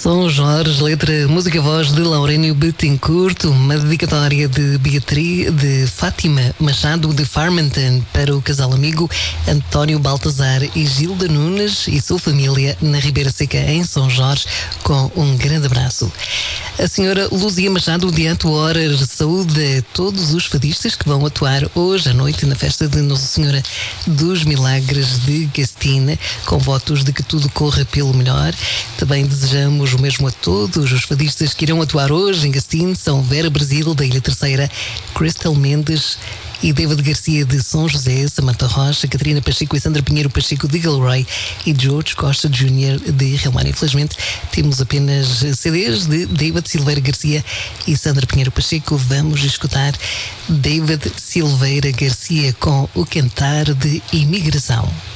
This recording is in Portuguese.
São Jorge, letra, música, voz de Laurénio Bettencourt, uma dedicatória de Fátima Machado de Farmanton para o casal amigo António Baltazar e Gilda Nunes e sua família na Ribeira Seca, em São Jorge, com um grande abraço. A senhora Luzia Machado de Antuora saúde a todos os fadistas que vão atuar hoje à noite na festa de Nossa Senhora dos Milagres de Gastina, com votos de que tudo corra pelo melhor. Também desejamos o mesmo a todos os fadistas que irão atuar hoje em Gastina: São Vera Brasil, da Ilha Terceira, Crystal Mendes e David Garcia de São José, Samantha Rocha, Catarina Pacheco e Sandra Pinheiro Pacheco de Gilroy e George Costa Jr. de Relmar. Infelizmente temos apenas CDs de David Silveira Garcia e Sandra Pinheiro Pacheco. Vamos escutar David Silveira Garcia com o Cantar de Imigração.